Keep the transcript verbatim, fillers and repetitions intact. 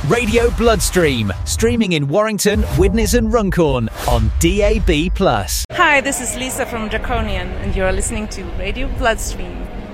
Radio Bloodstream, streaming in Warrington, Widnes and Runcorn on D A B plus. Hi, this is Lisa from Draconian, and you're listening to Radio Bloodstream.